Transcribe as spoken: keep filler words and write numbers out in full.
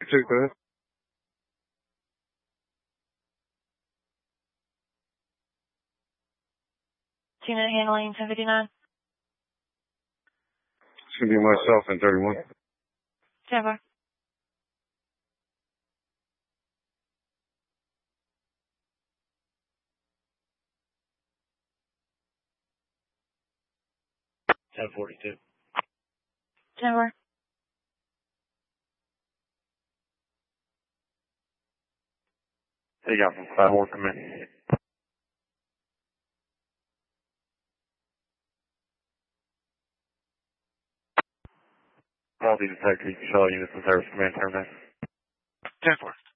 two, go ahead. Unit handling ten fifty-nine. It's going to be myself and thirty-one. ten four. ten forty-two. ten four. Hey, got from five four, come in. Multi detective, Shaw units and service command terminate. ten four.